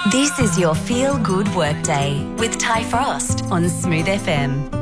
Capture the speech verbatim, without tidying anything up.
This is your Feel Good Workday with Ty Frost on Smooth F M.